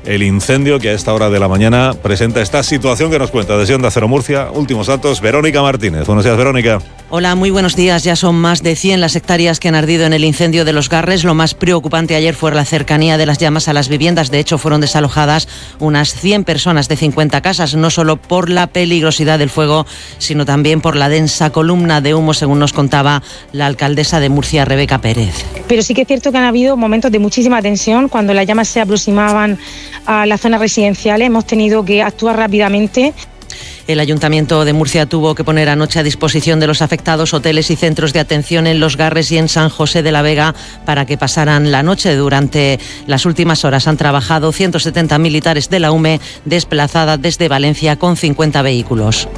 el incendio que a esta hora de la mañana presenta esta situación que nos cuenta desde Onda Cero Murcia. Últimos datos, Verónica Martínez. Buenos días, Verónica. Hola, muy buenos días. Ya son más de 100 las hectáreas que han ardido en el incendio de Los Garres. Lo más preocupante ayer fue la cercanía de las llamas a las viviendas. De hecho, fueron desalojadas unas 100 personas de 50 casas, no solo por la peligrosidad del fuego, sino también por la densa columna de humo, según nos contaba la alcaldesa de Murcia, Rebeca Pérez. Pero sí que es cierto que han habido momentos de muchísima tensión. Cuando las llamas se aproximaban a las zonas residenciales, hemos tenido que actuar rápidamente. El Ayuntamiento de Murcia tuvo que poner anoche a disposición de los afectados hoteles y centros de atención en Los Garres y en San José de la Vega para que pasaran la noche. Durante las últimas horas han trabajado 170 militares de la UME desplazada desde Valencia con 50 vehículos.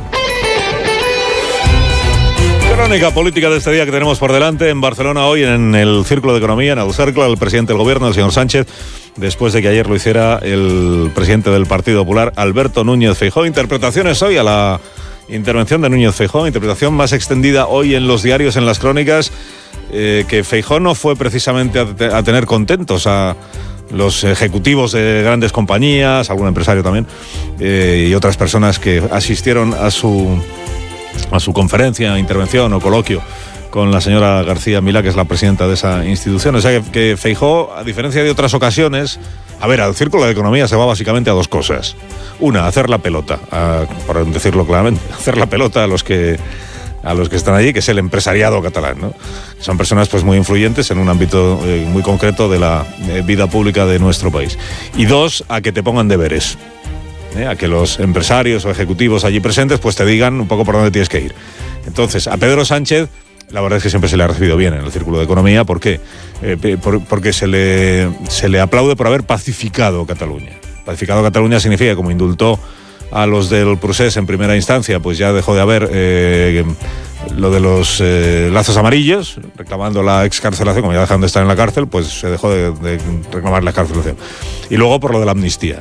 Crónica política de este día que tenemos por delante en Barcelona hoy en el Círculo de Economía, en el Cercle, el presidente del Gobierno, el señor Sánchez, después de que ayer lo hiciera el presidente del Partido Popular, Alberto Núñez Feijóo. Interpretaciones hoy a la intervención de Núñez Feijóo, interpretación más extendida hoy en los diarios, en las crónicas, que Feijóo no fue precisamente a tener contentos a los ejecutivos de grandes compañías, algún empresario también, y otras personas que asistieron a su conferencia, intervención o coloquio con la señora García Milá, que es la presidenta de esa institución. O sea que Feijóo, a diferencia de otras ocasiones, al Círculo de Economía se va básicamente a dos cosas. Una, hacer la pelota, por decirlo claramente, hacer la pelota a los que están allí, que es el empresariado catalán, ¿no? Son personas pues muy influyentes en un ámbito muy concreto de la vida pública de nuestro país. Y dos, a que te pongan deberes. A que los empresarios o ejecutivos allí presentes pues te digan un poco por dónde tienes que ir. Entonces, a Pedro Sánchez, la verdad es que siempre se le ha recibido bien en el Círculo de Economía. ¿Por qué? Porque se le aplaude por haber pacificado Cataluña. Pacificado Cataluña significa que como indultó a los del procés en primera instancia, pues ya dejó de haber lo de los lazos amarillos, reclamando la excarcelación, como ya dejaron de estar en la cárcel, pues se dejó de reclamar la excarcelación. Y luego por lo de la amnistía.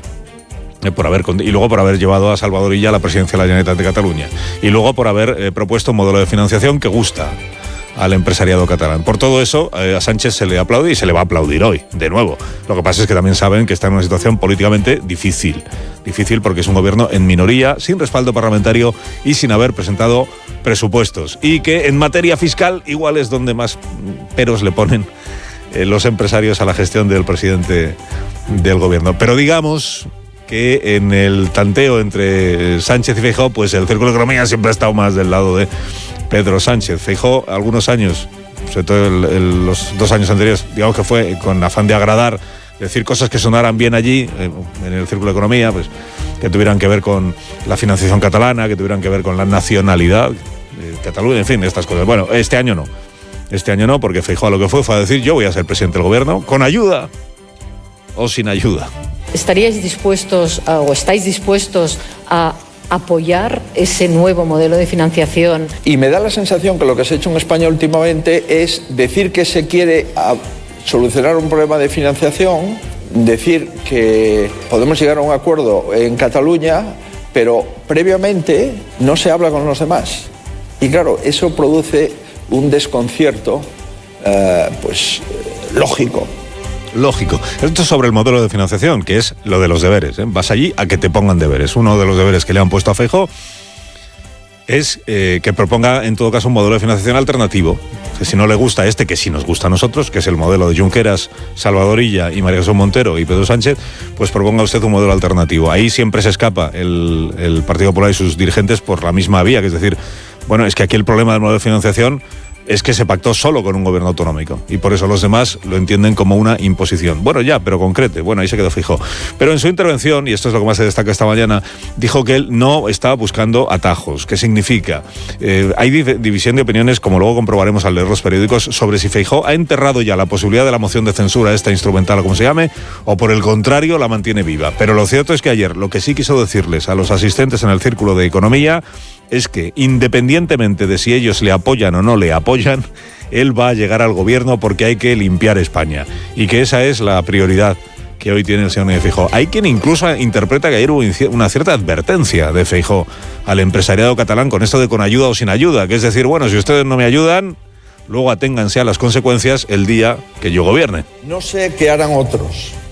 Y luego por haber llevado a Salvador Illa a la presidencia de la Generalitat de Cataluña. Y luego por haber propuesto un modelo de financiación que gusta al empresariado catalán. Por todo eso, a Sánchez se le aplaude y se le va a aplaudir hoy, de nuevo. Lo que pasa es que también saben que está en una situación políticamente difícil. Difícil porque es un gobierno en minoría, sin respaldo parlamentario y sin haber presentado presupuestos. Y que en materia fiscal igual es donde más peros le ponen los empresarios a la gestión del presidente del gobierno. Pero digamos que en el tanteo entre Sánchez y Feijóo, pues el Círculo de Economía siempre ha estado más del lado de Pedro Sánchez. Feijóo, algunos años, sobre todo los 2 años anteriores, digamos que fue con afán de agradar, decir cosas que sonaran bien allí, en el Círculo de Economía, pues que tuvieran que ver con la financiación catalana, que tuvieran que ver con la nacionalidad de Cataluña, en fin, estas cosas. Bueno, este año no. Este año no, porque Feijóo lo que fue a decir: yo voy a ser presidente del gobierno, con ayuda o sin ayuda. ¿Estaríais dispuestos o estáis dispuestos a apoyar ese nuevo modelo de financiación? Y me da la sensación que lo que se ha hecho en España últimamente es decir que se quiere solucionar un problema de financiación, decir que podemos llegar a un acuerdo en Cataluña, pero previamente no se habla con los demás. Y claro, eso produce un desconcierto lógico. Lógico. Esto es sobre el modelo de financiación, que es lo de los deberes. Vas allí a que te pongan deberes. Uno de los deberes que le han puesto a Feijóo es que proponga, en todo caso, un modelo de financiación alternativo. Que si no le gusta que sí nos gusta a nosotros, que es el modelo de Junqueras, Salvador Illa y María José Montero y Pedro Sánchez, pues proponga usted un modelo alternativo. Ahí siempre se escapa el Partido Popular y sus dirigentes por la misma vía, que es decir, bueno, es que aquí el problema del modelo de financiación es que se pactó solo con un gobierno autonómico y por eso los demás lo entienden como una imposición. Bueno, ya, pero concrete. Bueno, ahí se quedó Feijóo. Pero en su intervención, y esto es lo que más se destaca esta mañana, dijo que él no estaba buscando atajos. ¿Qué significa? Hay división de opiniones, como luego comprobaremos al leer los periódicos, sobre si Feijóo ha enterrado ya la posibilidad de la moción de censura, esta instrumental o como se llame, o por el contrario la mantiene viva. Pero lo cierto es que ayer lo que sí quiso decirles a los asistentes en el Círculo de Economía es que, independientemente de si ellos le apoyan o no le apoyan, él va a llegar al gobierno porque hay que limpiar España y que esa es la prioridad que hoy tiene el señor Núñez Feijóo. Hay quien incluso interpreta que ayer hubo una cierta advertencia de Feijóo al empresariado catalán con esto de con ayuda o sin ayuda, que es decir, bueno, si ustedes no me ayudan, luego aténganse a las consecuencias el día que yo gobierne. No sé qué harán otros,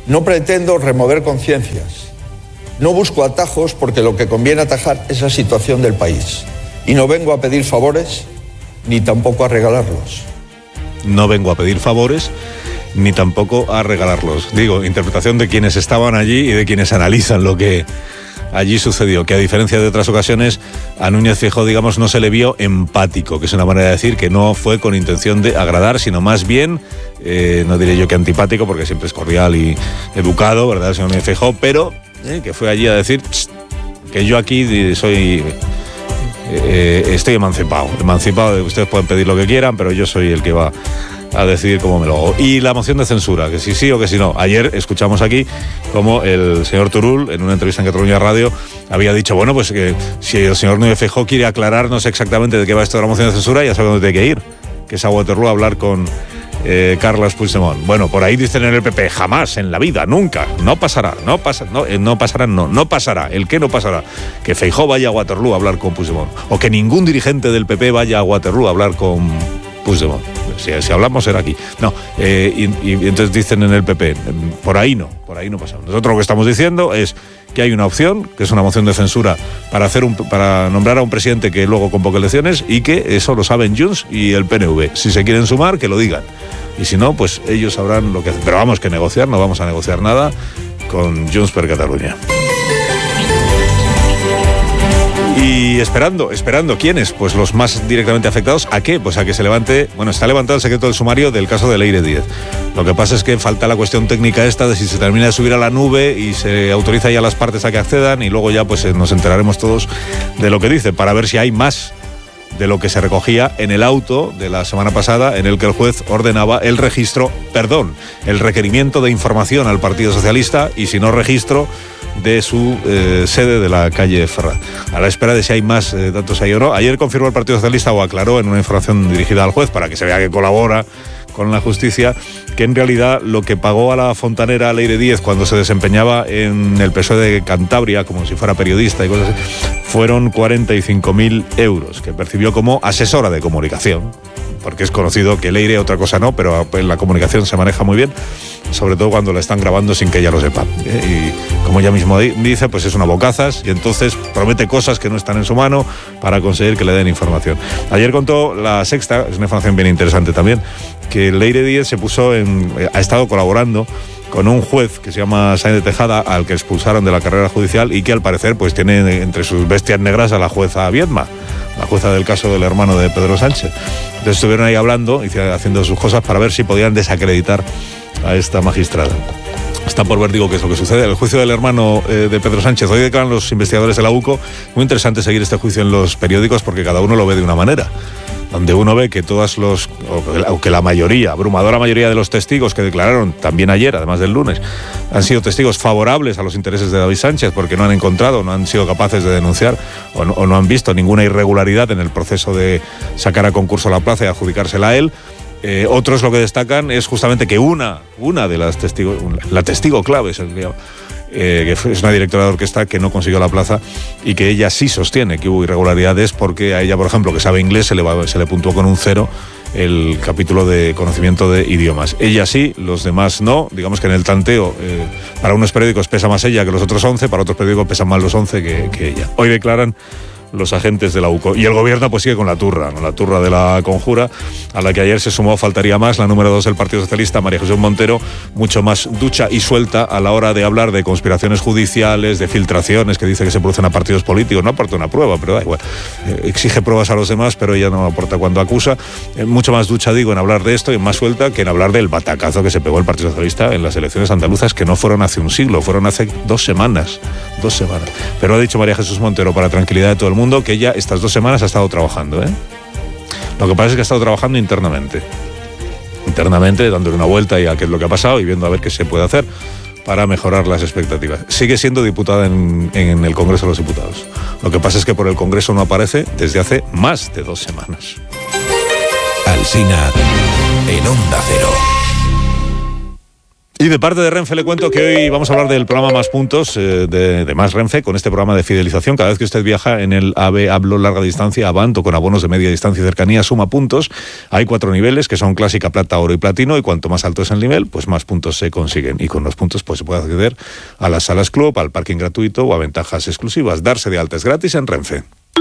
No pretendo remover conciencias. No busco atajos porque lo que conviene atajar es la situación del país. Y no vengo a pedir favores ni tampoco a regalarlos. No vengo a pedir favores ni tampoco a regalarlos. Digo, interpretación de quienes estaban allí y de quienes analizan lo que allí sucedió, que a diferencia de otras ocasiones, a Núñez Feijóo, digamos, no se le vio empático, que es una manera de decir que no fue con intención de agradar, sino más bien, no diré yo que antipático, porque siempre es cordial y educado, ¿verdad, señor Núñez Feijóo? Pero que fue allí a decir que yo aquí soy... estoy emancipado, ustedes pueden pedir lo que quieran, pero yo soy el que va a decidir cómo me lo hago. Y la moción de censura, que si sí o que si no. Ayer escuchamos aquí como el señor Turull, en una entrevista en Cataluña Radio, había dicho, bueno, pues que si el señor Núñez Feijóo quiere aclararnos exactamente de qué va esto de la moción de censura, ya sabe dónde tiene que ir, que es a Waterloo a hablar con Carles Puigdemont. Bueno, por ahí dicen en el PP, jamás en la vida, nunca, no pasará, no pasará. ¿El qué no pasará? Que Feijóo vaya a Waterloo a hablar con Puigdemont, o que ningún dirigente del PP vaya a Waterloo a hablar con Puigdemont. Si hablamos era aquí. No, y entonces dicen en el PP, por ahí no pasa. Nosotros lo que estamos diciendo es que hay una opción, que es una moción de censura para nombrar a un presidente que luego convoque elecciones, y que eso lo saben Junts y el PNV. Si se quieren sumar, que lo digan. Y si no, pues ellos sabrán lo que hacen. Pero vamos, que negociar, no vamos a negociar nada con Junts per Catalunya. Y esperando, ¿quiénes? Pues los más directamente afectados, ¿a qué? Pues a que se levante, bueno, está levantado el secreto del sumario del caso de Leire Díez. Lo que pasa es que falta la cuestión técnica esta de si se termina de subir a la nube y se autoriza ya a las partes a que accedan, y luego ya pues nos enteraremos todos de lo que dice, para ver si hay más de lo que se recogía en el auto de la semana pasada, en el que el juez ordenaba el requerimiento de información al Partido Socialista, y si no, registro de su sede de la calle Ferraz, a la espera de si hay más datos ahí o no. Ayer confirmó el Partido Socialista, o aclaró en una información dirigida al juez para que se vea que colabora con la justicia, que en realidad lo que pagó a la fontanera Leire Díez cuando se desempeñaba en el PSOE de Cantabria, como si fuera periodista y cosas así, fueron 45.000 euros, que percibió como asesora de comunicación, porque es conocido que Leire, otra cosa no, pero en la comunicación se maneja muy bien, sobre todo cuando la están grabando sin que ella lo sepa. Y como ella mismo dice, pues es una bocazas, y entonces promete cosas que no están en su mano para conseguir que le den información. Ayer contó La Sexta, es una información bien interesante también, que Leire Díez ha estado colaborando con un juez que se llama Sáenz de Tejada, al que expulsaron de la carrera judicial, y que al parecer pues tiene entre sus bestias negras a la jueza Viedma, la jueza del caso del hermano de Pedro Sánchez. Entonces estuvieron ahí hablando y haciendo sus cosas para ver si podían desacreditar a esta magistrada. Está por ver, digo, qué es lo que sucede. El juicio del hermano de Pedro Sánchez, hoy declaran los investigadores de la UCO. Muy interesante seguir este juicio en los periódicos, porque cada uno lo ve de una manera. Donde uno ve que aunque la mayoría, abrumadora mayoría de los testigos que declararon también ayer, además del lunes, han sido testigos favorables a los intereses de David Sánchez, porque no han encontrado, no han sido capaces de denunciar o no han visto ninguna irregularidad en el proceso de sacar a concurso la plaza y adjudicársela a él. Otros lo que destacan es justamente que una de las testigos, la testigo clave, que es una directora de orquesta que no consiguió la plaza, y que ella sí sostiene que hubo irregularidades, porque a ella, por ejemplo, que sabe inglés, se le puntuó con un 0 el capítulo de conocimiento de idiomas. Ella sí, los demás no. Digamos que en el tanteo, para unos periódicos pesa más ella que los otros 11, para otros periódicos pesan más los 11 que ella. Hoy declaran los agentes de la UCO. Y el gobierno pues sigue con la turra, ¿no? La turra de la conjura, a la que ayer se sumó, faltaría más, la número 2 del Partido Socialista, María Jesús Montero, mucho más ducha y suelta a la hora de hablar de conspiraciones judiciales, de filtraciones que dice que se producen a partidos políticos. No aporta una prueba, pero da igual. Exige pruebas a los demás, pero ella no aporta cuando acusa. Mucho más ducha, digo, en hablar de esto, y más suelta que en hablar del batacazo que se pegó el Partido Socialista en las elecciones andaluzas, que no fueron hace un siglo, fueron hace 2 semanas. Pero ha dicho María Jesús Montero, para tranquilidad de todo el mundo, que ella estas 2 semanas ha estado trabajando, Lo que pasa es que ha estado trabajando internamente, dándole una vuelta a qué es lo que ha pasado y viendo a ver qué se puede hacer para mejorar las expectativas. Sigue siendo diputada en el Congreso de los Diputados. Lo que pasa es que por el Congreso no aparece desde hace más de 2 semanas. Alsina en Onda Cero. Y de parte de Renfe le cuento que hoy vamos a hablar del programa Más Puntos de Más Renfe, con este programa de fidelización. Cada vez que usted viaja en el AVE Hablo larga distancia, Avant o con abonos de media distancia y cercanía, suma puntos. Hay 4 niveles que son clásica, plata, oro y platino, y cuanto más alto es el nivel, pues más puntos se consiguen. Y con los puntos pues se puede acceder a las salas club, al parking gratuito o a ventajas exclusivas. Darse de alta es gratis en Renfe.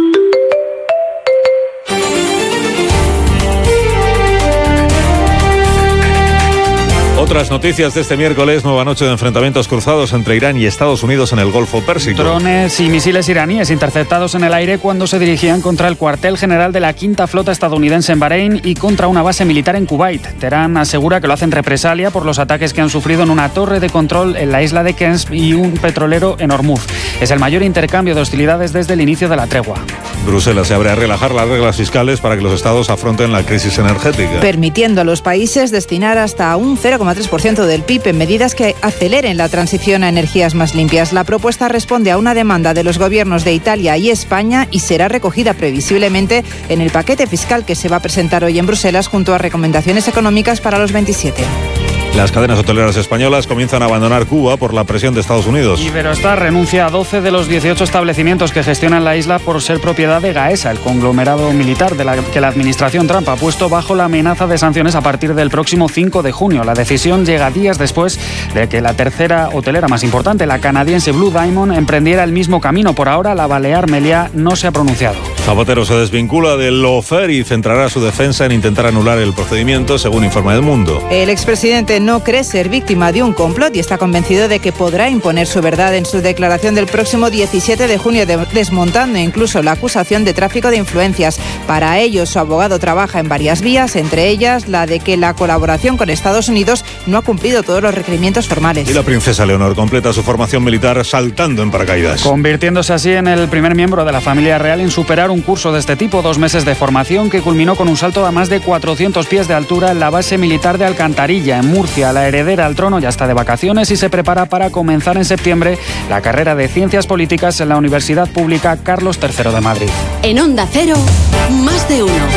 Otras noticias de este miércoles: nueva noche de enfrentamientos cruzados entre Irán y Estados Unidos en el Golfo Pérsico. Drones y misiles iraníes interceptados en el aire cuando se dirigían contra el cuartel general de la Quinta Flota estadounidense en Bahrein y contra una base militar en Kuwait. Teherán asegura que lo hacen represalia por los ataques que han sufrido en una torre de control en la isla de Kens y un petrolero en Hormuz. Es el mayor intercambio de hostilidades desde el inicio de la tregua. Bruselas se abre a relajar las reglas fiscales para que los estados afronten la crisis energética, permitiendo a los países destinar hasta un 0,3% del PIB en medidas que aceleren la transición a energías más limpias. La propuesta responde a una demanda de los gobiernos de Italia y España y será recogida previsiblemente en el paquete fiscal que se va a presentar hoy en Bruselas junto a recomendaciones económicas para los 27. Las cadenas hoteleras españolas comienzan a abandonar Cuba por la presión de Estados Unidos. Iberostar renuncia a 12 de los 18 establecimientos que gestionan la isla por ser propiedad de Gaesa, el conglomerado militar que la administración Trump ha puesto bajo la amenaza de sanciones a partir del próximo 5 de junio. La decisión llega días después de que la tercera hotelera más importante, la canadiense Blue Diamond, emprendiera el mismo camino. Por ahora, la balear Meliá no se ha pronunciado. Zapatero se desvincula del lawfare y centrará su defensa en intentar anular el procedimiento, según informa El Mundo. El expresidente no cree ser víctima de un complot y está convencido de que podrá imponer su verdad en su declaración del próximo 17 de junio, desmontando incluso la acusación de tráfico de influencias. Para ello, su abogado trabaja en varias vías, entre ellas la de que la colaboración con Estados Unidos no ha cumplido todos los requerimientos formales. Y la princesa Leonor completa su formación militar saltando en paracaídas, convirtiéndose así en el primer miembro de la familia real en superar un curso de este tipo. 2 meses de formación que culminó con un salto a más de 400 pies de altura en la base militar de Alcantarilla, en Murcia. La heredera al trono ya está de vacaciones y se prepara para comenzar en septiembre la carrera de Ciencias Políticas en la Universidad Pública Carlos III de Madrid. En Onda Cero, Más de Uno.